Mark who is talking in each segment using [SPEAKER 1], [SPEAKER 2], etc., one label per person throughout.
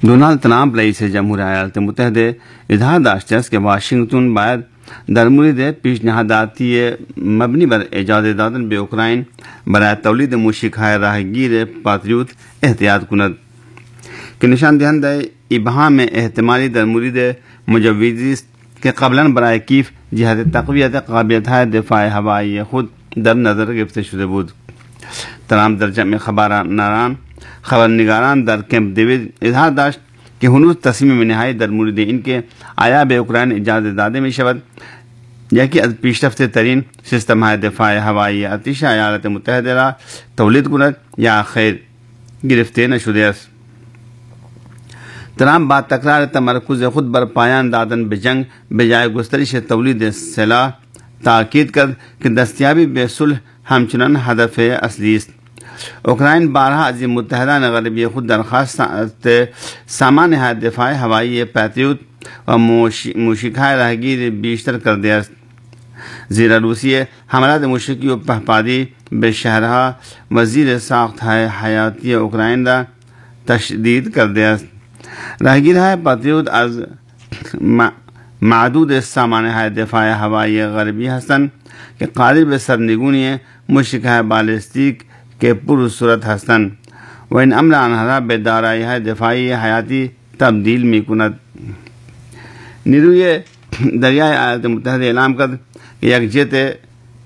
[SPEAKER 1] Donald Trump رئیس جمہوریہ ایالات متحدہ اظہار داشته است که واشنگتن باید در مورد پیشنهاداتی مبنی بر اجازه دادن به اوکراین برای تولید موشک‌های راهگیر پاتریوت احتیاط کند که نشان دهنده ابهام احتمالی در مورد مجوزی است که قبلا برای کیف جهت تقویت قابلیت‌های دفاع هوایی خود در نظر گرفته شده بود. ترامپ در جمع خبرنگاران در کمپ دیوید اظهار داشت که هنوز تصمیم نهایی در مورد اینکه آیا به اوکراین اجازه داده می شود یکی از پیشرفته ترین سیستم های دفاع هوایی ارتش ایالات متحده را تولید کند یا خیر گرفته نشده است. ترامپ با تکرار تمرکز خود بر پایان دادن به جنگ به جای گسترش تولید سلاح تاکید کرد که دستیابی به صلح همچنان هدف اصلی است. اوکراین بارها از متحدان غربی خود درخواست سامان دفاع هوایی پاتریوت و موشک‌های راهگیر بیشتر کرده است، زیرا روسیه حملات موشکی و پهپادی به شهرها و زیر ساخت‌های حیاتی اوکراین را تشدید کرده است. راهگیرهای پاتریوت از معدود سامانه‌های دفاع هوایی غربی هستند که قادر به سرنگونی موشک‌های بالستیک که پر صورت هستند و این امر آنها را به دارایی‌های دفاعی حیاتی تبدیل می‌کند. نیروی دریای ایالات متحده اعلام کرد که یک جت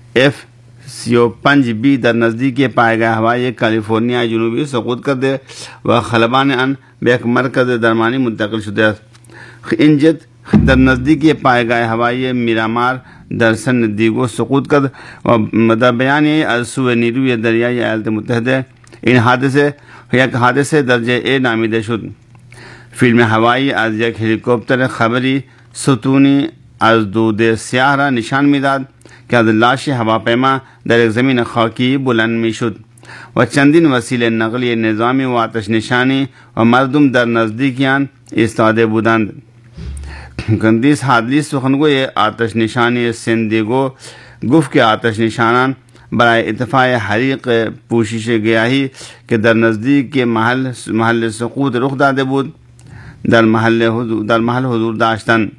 [SPEAKER 1] F-35B در نزدیک پایگاه هوایی کالیفرنیا جنوبی سقوط کرده و خلبان آن به یک مرکز درمانی منتقل شده است. این جت در نزدیک پایگاه هوایی میرامار در سن دیگو سقوط کرد و در بیانیه از سوی نیروی دریای ایالات متحده این حادثه یک حادثه درجه A نامیده شد. فیلم هوایی از یک هلیکوپتر خبری ستونی از دود سیاه را نشان میداد که از لاش هواپیما در یک زمین خاکی بلند میشد و چندین وسیله نقلیه نظامی و آتش نشانی و مردم در نزدیک آن ایستاده بودند. گندیس حادلی سخنگوی آتش نشانی سندیگو گفت که آتش نشانان برای اطفاء حریق پوشش گیاهی که در نزدیک محل سقوط رخ داده بود در محل حضور داشتند.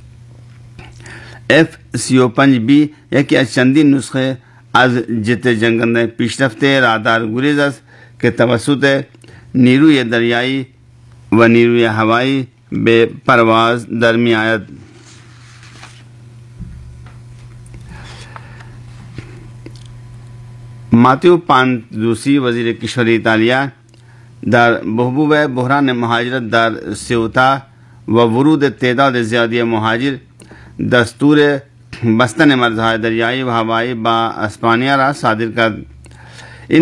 [SPEAKER 1] F-35B یکی از چندین نسخه از جت جنگنده پیشرفته رادار گریز است که توسط نیروی دریایی و نیروی هوایی به پرواز در می آید. ماتیو پاندوسی وزیر کشور ایتالیا در بحبوب بحران مهاجرت در سیوتا و ورود تعداد زیادی مهاجر دستور بستن مرزهای دریایی و هوایی با اسپانیا را صادر کرد.